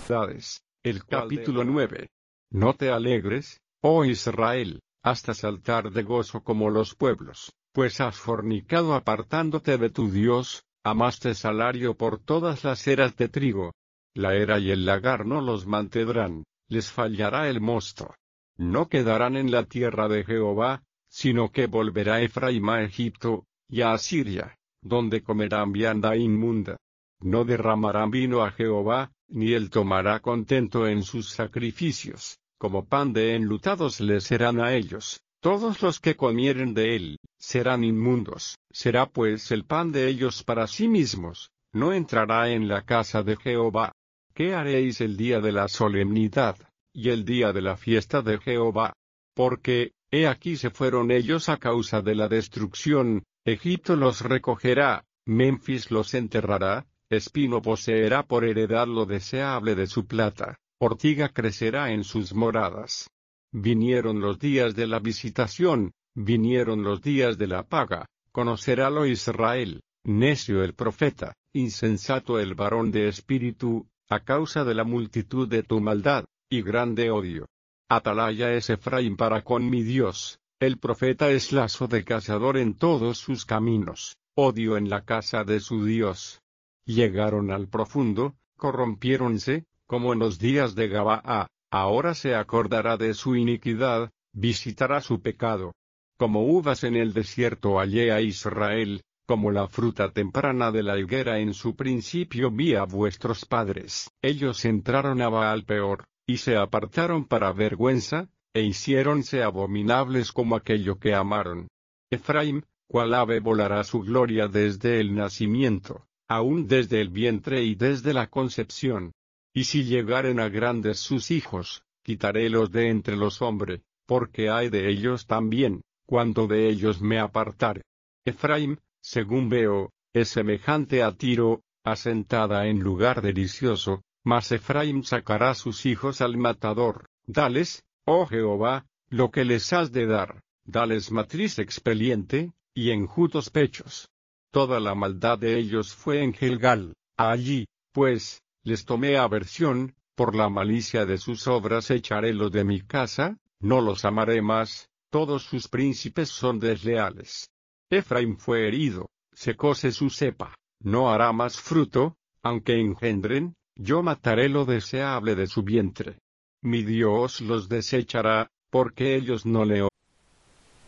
El capítulo 9. No te alegres, oh Israel, hasta saltar de gozo como los pueblos, pues has fornicado apartándote de tu Dios, amaste salario por todas las eras de trigo. La era y el lagar no los mantendrán, les fallará el mosto. No quedarán en la tierra de Jehová, sino que volverá Efraín a Egipto, y a Asiria, donde comerán vianda inmunda. No derramarán vino a Jehová, ni él tomará contento en sus sacrificios, como pan de enlutados les serán a ellos. Todos los que comieren de él, serán inmundos, será pues el pan de ellos para sí mismos, no entrará en la casa de Jehová. ¿Qué haréis el día de la solemnidad, y el día de la fiesta de Jehová? Porque, he aquí se fueron ellos a causa de la destrucción, Egipto los recogerá, Memphis los enterrará, espino poseerá por heredad lo deseable de su plata, ortiga crecerá en sus moradas. Vinieron los días de la visitación, vinieron los días de la paga, conocerálo Israel, necio el profeta, insensato el varón de espíritu, a causa de la multitud de tu maldad, y grande odio. Atalaya es Efraín para con mi Dios, el profeta es lazo de cazador en todos sus caminos, odio en la casa de su Dios. Llegaron al profundo, corrompiéronse, como en los días de Gabaa, ahora se acordará de su iniquidad, visitará su pecado. Como uvas en el desierto hallé a Israel, como la fruta temprana de la higuera en su principio vi a vuestros padres. Ellos entraron a Baal peor, y se apartaron para vergüenza, e hiciéronse abominables como aquello que amaron. Efraín, cual ave volará su gloria desde el nacimiento, aún desde el vientre y desde la concepción. Y si llegaren a grandes sus hijos, quitarélos de entre los hombres, porque hay de ellos también, cuando de ellos me apartare. Efraín, según veo, es semejante a Tiro, asentada en lugar delicioso, mas Efraín sacará sus hijos al matador. Dales, oh Jehová, lo que les has de dar, dales matriz expeliente, y enjutos pechos. Toda la maldad de ellos fue en Gilgal, allí, pues, les tomé aversión, por la malicia de sus obras echarélos de mi casa, no los amaré más, todos sus príncipes son desleales. Efraín fue herido, secóse su cepa, no hará más fruto, aunque engendren, yo mataré lo deseable de su vientre. Mi Dios los desechará, porque ellos no le